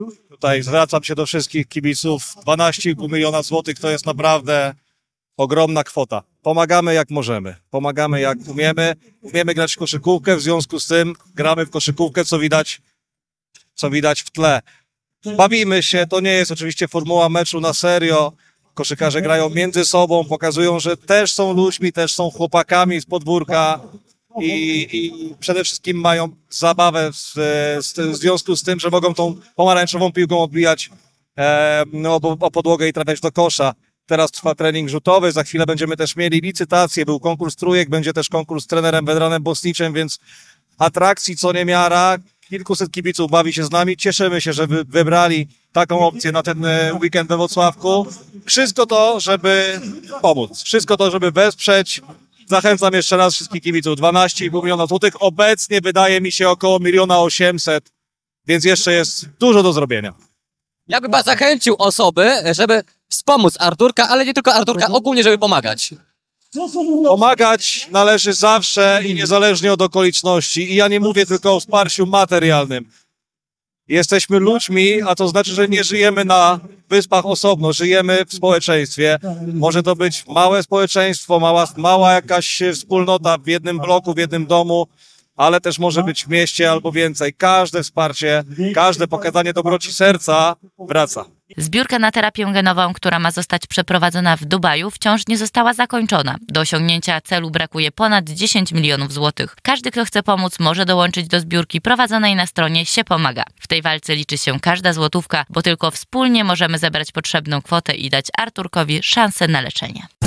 Tutaj zwracam się do wszystkich kibiców. 12,5 miliona złotych to jest naprawdę ogromna kwota. Pomagamy jak możemy, pomagamy jak umiemy. Umiemy grać w koszykówkę, w związku z tym gramy w koszykówkę, co widać w tle. Bawimy się, to nie jest oczywiście formuła meczu na serio. Koszykarze grają między sobą, pokazują, że też są ludźmi, też są chłopakami z podwórka i przede wszystkim mają zabawę w związku z tym, że mogą tą pomarańczową piłką odbijać o podłogę i trafiać do kosza. Teraz trwa trening rzutowy, za chwilę będziemy też mieli licytację, był konkurs trójek, będzie też konkurs z trenerem Wedranem Bosniczem, więc atrakcji co niemiara. Kilkuset kibiców bawi się z nami. Cieszymy się, że wybrali taką opcję na ten weekend we Włocławku. Wszystko to, żeby pomóc. Wszystko to, żeby wesprzeć. Zachęcam jeszcze raz wszystkich kibiców. 12,5 miliona złotych. Obecnie wydaje mi się około 1,8 miliona, więc jeszcze jest dużo do zrobienia. Ja bym zachęcił osoby, żeby wspomóc Arturka, ale nie tylko Arturka, ogólnie, żeby pomagać. Pomagać należy zawsze i niezależnie od okoliczności. I ja nie mówię tylko o wsparciu materialnym. Jesteśmy ludźmi, a to znaczy, że nie żyjemy na wyspach osobno, żyjemy w społeczeństwie. Może to być małe społeczeństwo, mała jakaś wspólnota w jednym bloku, w jednym domu, ale też może być w mieście albo więcej. Każde wsparcie, każde pokazanie dobroci serca wraca. Zbiórka na terapię genową, która ma zostać przeprowadzona w Dubaju, wciąż nie została zakończona. Do osiągnięcia celu brakuje ponad 10 milionów złotych. Każdy, kto chce pomóc, może dołączyć do zbiórki prowadzonej na stronie Się Pomaga. W tej walce liczy się każda złotówka, bo tylko wspólnie możemy zebrać potrzebną kwotę i dać Arturkowi szansę na leczenie.